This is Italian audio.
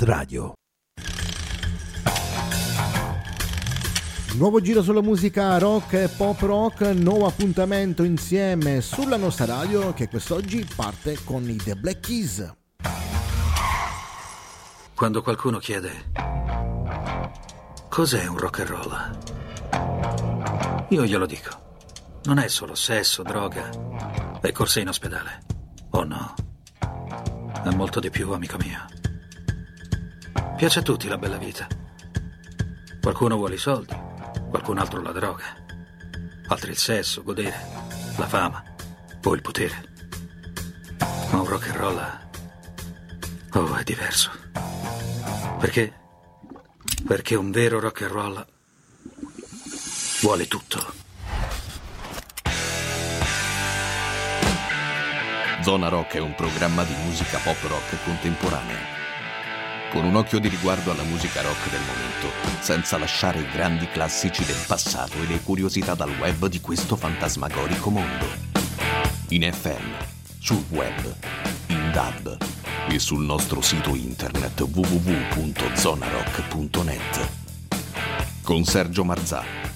Radio. Nuovo giro sulla musica rock e pop rock, nuovo appuntamento insieme sulla nostra radio che quest'oggi parte con i The Black Keys. Quando qualcuno chiede cos'è un rock and roll, io glielo dico. Non è solo sesso, droga e corse in ospedale. Oh no, è molto di più, amico mio. Piace a tutti la bella vita. Qualcuno vuole i soldi, qualcun altro la droga, altri il sesso, godere, la fama o il potere. Ma un rock and roll, oh, è diverso. Perché? Perché un vero rock and roll vuole tutto. Zona Rock è un programma di musica pop rock contemporanea, con un occhio di riguardo alla musica rock del momento, senza lasciare i grandi classici del passato e le curiosità dal web di questo fantasmagorico mondo. In FM, sul web, in DAB e sul nostro sito internet www.zonarock.net. Con Sergio Marzà,